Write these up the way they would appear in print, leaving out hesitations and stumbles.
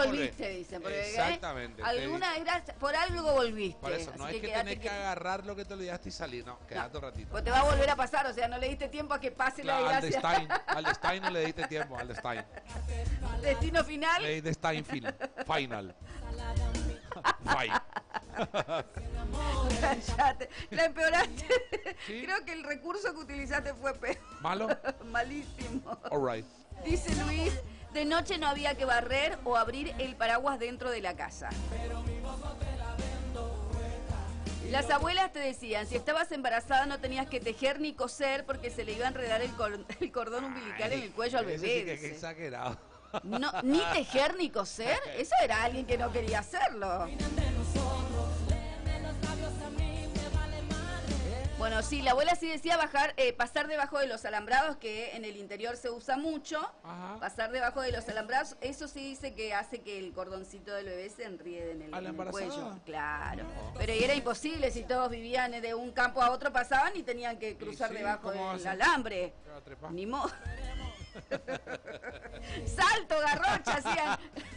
volviste, dicen. Porque, exactamente. Alguna por algo volviste. Por eso, no así es que tenés que agarrar lo que te olvidaste y salir. No, quedate un ratito. Pues te va a volver a pasar, o sea, no le diste tiempo a que pase la desgracia. Al de Stein no le diste tiempo, al de Stein. Destino final. Le de Steinfield. Final. Fight. La empeoraste. ¿Sí? Creo que el recurso que utilizaste fue peor. ¿Malo? Malísimo. All right. Dice Luis, de noche no había que barrer o abrir el paraguas dentro de la casa. Las abuelas te decían, si estabas embarazada no tenías que tejer ni coser porque se le iba a enredar el cordón umbilical en el cuello al bebé. Sí que exagerado. No, ni tejer ni coser, eso era alguien que no quería hacerlo. Bueno, sí, la abuela sí decía pasar debajo de los alambrados, que en el interior se usa mucho. Ajá. Pasar debajo de los alambrados, eso sí dice que hace que el cordoncito del bebé se enriede en el cuello. Claro. Oh. Pero era imposible, si todos vivían de un campo a otro, pasaban y tenían que cruzar debajo del alambre. Ni modo. Salto, garrocha, hacían.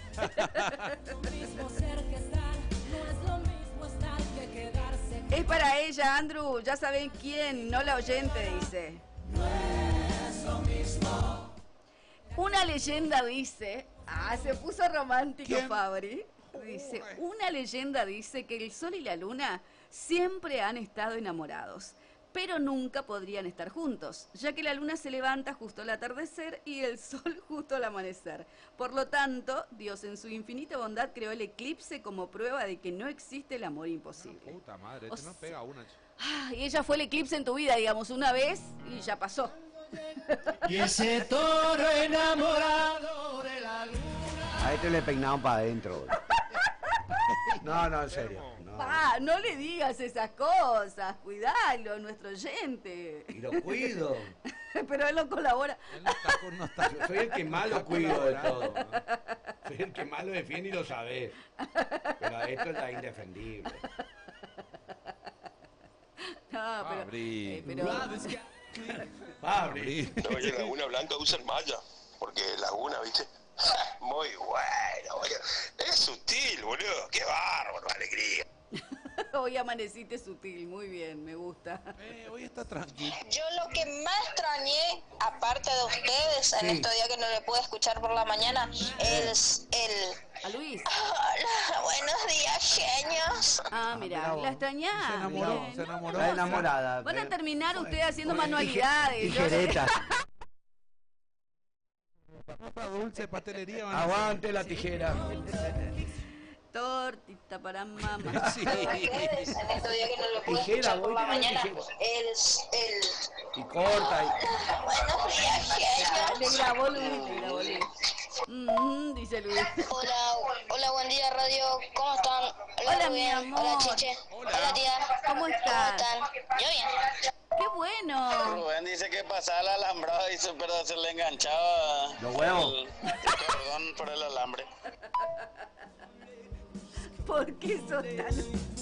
Es para ella, Andrew, ya saben quién, no la oyente, dice. No es lo mismo. Una leyenda dice, se puso romántico. ¿Quién? Fabri. Dice, una leyenda dice que el sol y la luna siempre han estado enamorados, pero nunca podrían estar juntos, ya que la luna se levanta justo al atardecer y el sol justo al amanecer. Por lo tanto, Dios en su infinita bondad creó el eclipse como prueba de que no existe el amor imposible. Puta madre, no pega una. Y ella fue el eclipse en tu vida, digamos, una vez y ya pasó. Y ese toro enamorado de la luna. A este le peinaron para adentro. No, en serio. No le digas esas cosas, cuidalo, nuestro oyente. Y lo cuido. Pero él no colabora. Él no está. Yo soy el que más lo cuido de todo. Soy el que más lo defiende y lo sabés. Pero esto es la indefendible. No, pero... Pabri. Oye, Laguna Blanca usan malla, porque Laguna, ¿viste? Muy bueno, boludo. Es sutil, boludo. Qué bárbaro, alegría. Hoy amaneciste sutil, muy bien, me gusta. Hoy está tranquilo. Yo lo que más extrañé, aparte de ustedes, en estos días que no le pude escuchar por la mañana, es a Luis. Hola, buenos días, genios. Mira, la extrañaba. Se enamoró. Está enamorada. Van a terminar ustedes haciendo manualidades. Tijeretas. Ropa dulce, pastelería. Aguante la tijera. Tortita para mamá. Sí. En estos días que no lo pude escuchar por la mañana, y corta. Buenos días, genios. Le grabó Luis. Dice Luis. Hola, buen día, radio. ¿Cómo están? Hola, mi amor. Hola, Chiche. Hola, tía. ¿Cómo están? Yo bien. ¡Qué bueno! Rubén dice que pasaba el alambrado y pero se le enganchaba los huevos. Perdón por el alambre. ¿Por qué sos tan...?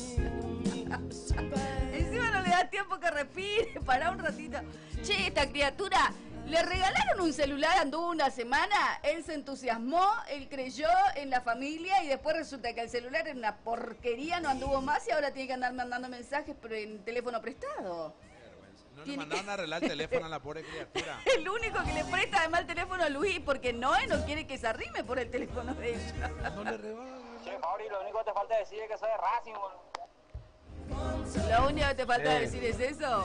Encima no le da tiempo que respire, para un ratito. Che, esta criatura, le regalaron un celular, anduvo una semana, él se entusiasmó, él creyó en la familia y después resulta que el celular era una porquería, no anduvo más y ahora tiene que andar mandando mensajes pero en teléfono prestado. No le mandaron a arreglar el teléfono a la pobre criatura. El único que le presta además el teléfono a Luis, porque Noé no quiere que se arrime por el teléfono de ella. No le regala. Che, Fabri, lo único que te falta decir es que soy de Racing, boludo. Lo único que te falta decir es eso.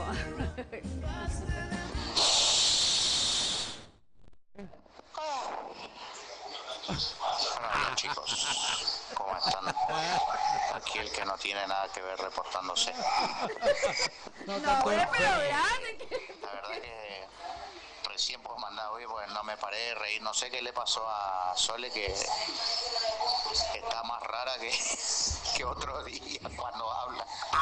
Hola, chicos. ¿Cómo están? Aquí el que no tiene nada que ver reportándose. No, pero grande. La verdad que recién pues mandaba hoy porque no me paré de reír. No sé qué le pasó a Sole que está más rara que otro día cuando habla.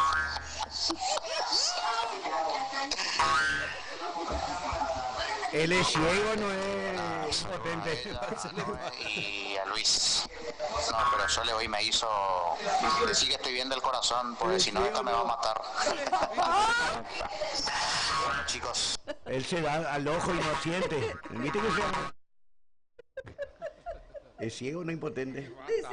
Él es ciego, no es potente. Y a Luis. No, pero Sole hoy me hizo decir que estoy bien del corazón, porque si no esto me va a matar. Bueno, chicos. Él se da al ojo y no siente. ¿Viste que se... ¿Es ciego o no impotente? Dice